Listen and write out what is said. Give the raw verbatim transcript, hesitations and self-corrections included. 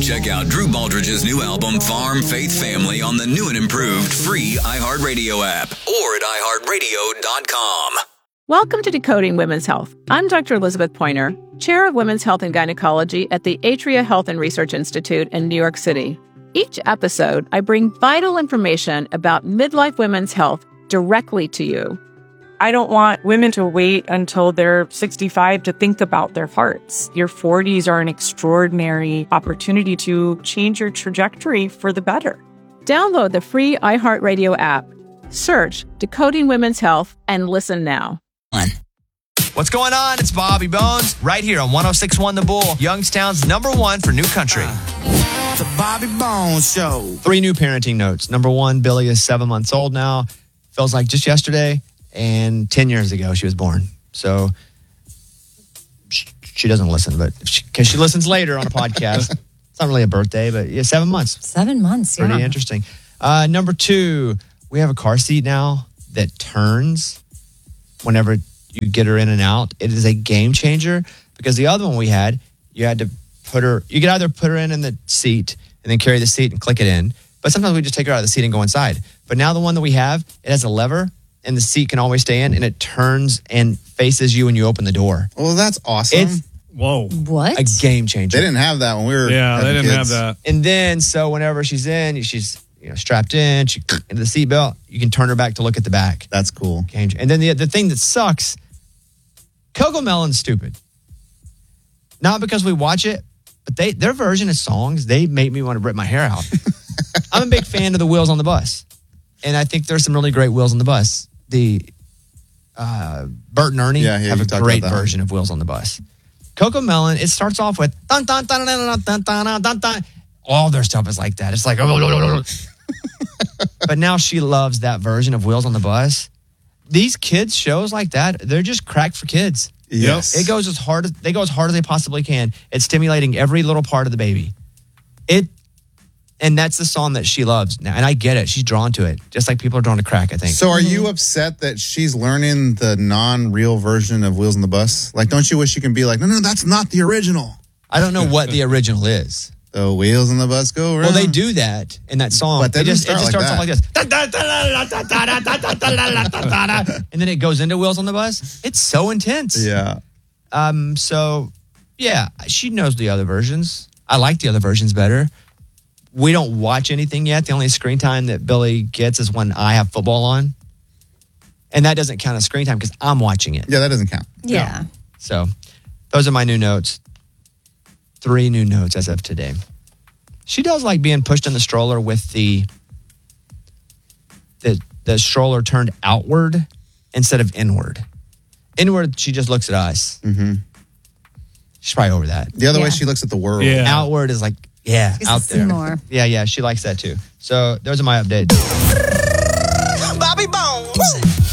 Check out Drew Baldridge's new album, Farm Faith Family, on the new and improved free iHeartRadio app or at i heart radio dot com. Welcome to Decoding Women's Health. I'm Doctor Elizabeth Pointer, Chair of Women's Health and Gynecology at the Atria Health and Research Institute in New York City. Each episode, I bring vital information about midlife women's health directly to you. I don't want women to wait until they're sixty-five to think about their hearts. Your forties are an extraordinary opportunity to change your trajectory for the better. Download the free iHeartRadio app, search Decoding Women's Health, and listen now. What's going on? It's Bobby Bones right here on one oh six point one The Bull, Youngstown's number one for new country. The Bobby Bones Show. Three new parenting notes. Number one, Billy is seven months old now. Feels like just yesterday. And ten years ago, she was born. So she, she doesn't listen, but because she, she listens later on a podcast. It's not really a birthday, but yeah, seven months. Seven months, yeah. Pretty interesting. Uh, number two, we have a car seat now that turns whenever you get her in and out. It is a game changer because the other one we had, you had to put her, you could either put her in in the seat and then carry the seat and click it in. But sometimes we just take her out of the seat and go inside. But now the one that we have, it has a lever and the seat can always stay in and it turns and faces you when you open the door. Well, that's awesome. It's Whoa. What? a game changer. They didn't have that when we were Yeah, they having didn't kids. have that. And then, so whenever she's in, she's you know strapped in, she into the seatbelt, you can turn her back to look at the back. That's cool. Game changer. And then the the thing that sucks, Coco Melon's stupid. Not because we watch it, but they their version of songs, they make me want to rip my hair out. I'm a big fan of the Wheels on the Bus. And I think there's some really great Wheels on the Bus. The uh, Bert and Ernie Yeah, yeah, have you a talked great about that one. version of Wheels on the Bus. Coco Melon, it starts off with dun dun dun dun dun dun dun dun dun dun. All their stuff is like that. It's like, but now she loves that version of Wheels on the Bus. These kids shows like that, they're just cracked for kids. Yes. It goes as hard as they go as hard as they possibly can. It's stimulating every little part of the baby. It, and that's the song that she loves now. And I get it. She's drawn to it, just like people are drawn to crack, I think. So are you upset that she's learning the non-real version of Wheels on the Bus? Like, don't you wish you can be like, no, no, that's not the original. I don't know what the original is. The Wheels on the Bus go around. Well, they do that in that song. But they it just, didn't it just start starts like off like this. And then it goes into Wheels on the Bus. It's so intense. Yeah. Um. So, yeah, she knows the other versions. I like the other versions better. We don't watch anything yet. The only screen time that Billy gets is when I have football on. And that doesn't count as screen time because I'm watching it. Yeah, that doesn't count. Yeah. So those are my new notes. Three new notes as of today. She does like being pushed in the stroller with the the, the stroller turned outward instead of inward. Inward, she just looks at us. Mm-hmm. She's probably over that. The other Yeah. way she looks at the world. Yeah. Outward is like, yeah, Just out to see there. more. Yeah, yeah, she likes that too. So those are my updates. Bobby Bones.